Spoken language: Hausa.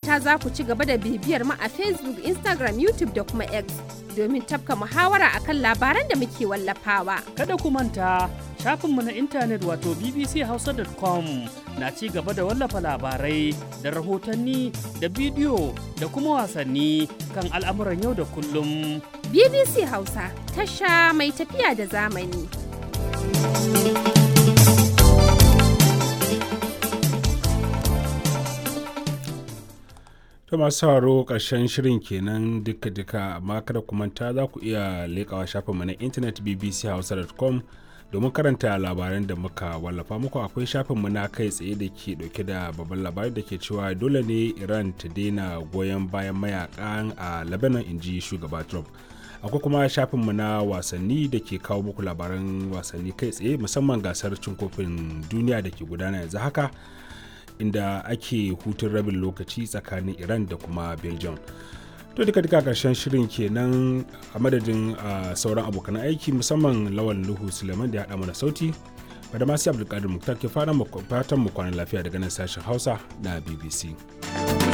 fata za ku ci gaba da bibiyar mu a Facebook, Instagram, YouTube da kuma X domin tafka muhawara akan labaran da muke wallafawa. Kada ku manta shafinmu na intanet wato bbchausa.com na ci gaba da wallafa labarai da rahotanni da bidiyo da kuma wasanni kan al'amuran yau da kullum. BBC Hausa, tasha mai tafiya da zamani. To masu sauraro ƙarshen shirin kenan duka-duka, amma kada ku manta za ku iya leƙawa shafinmu na intanet bbchausa.com domin karanta labaran da muka wallafa muku. Akwai shafinmu na kai tsaye da ke dauke da babban labari da ke cewa dole ne Iran ta daina goyon bayan mayakan a Lebanon, inji shugaba Trump. Akwai kuma shafinmu na wasanni da ke kawo muku labaran wasanni kai tsaye, musamman gasar cin kofin duniya da ke gudana yanzu haka, inda ake hutun rabin lokaci tsakanin Iran da kuma Belgium. To duka karshen shirin kenan, a madadin sauran abokan aiki musamman Lawan Nuhu Suleiman da ya haɗa mana sauti, da masu Abdulkadir Muktar ke fatan mu kwanan lafiya daga nan sashen Hausa na BBC.